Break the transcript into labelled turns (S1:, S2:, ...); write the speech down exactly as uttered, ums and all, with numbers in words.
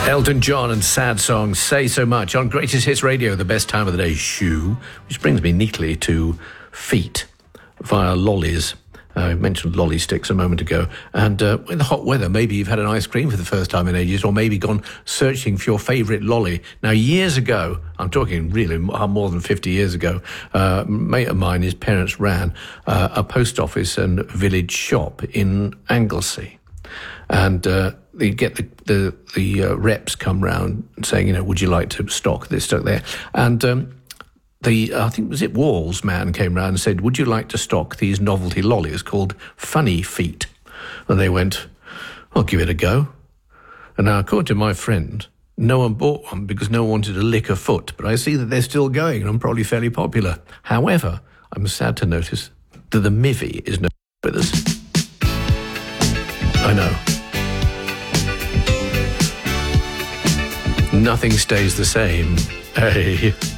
S1: Elton John and Sad Song, Say So Much on Greatest Hits Radio, the best time of the day, shoe, which brings me neatly to feet via lollies. Uh, I mentioned lolly sticks a moment ago. And uh, in the hot weather, maybe you've had an ice cream for the first time in ages, or maybe gone searching for your favourite lolly. Now, years ago, I'm talking really more than fifty years ago, uh, a mate of mine, his parents ran uh, a post office and village shop in Anglesey. And uh, you get the the, the uh, reps come round saying, you know, would you like to stock this, stock there? And um, the, I think, was it Walls man came round and said, would you like to stock these novelty lollies called Funny Feet? And they went, I'll give it a go. And now, according to my friend, no one bought one because no one wanted to lick a foot. But I see that they're still going and I'm probably fairly popular. However, I'm sad to notice that the Mivvy is no with us. I know. Nothing stays the same. Hey.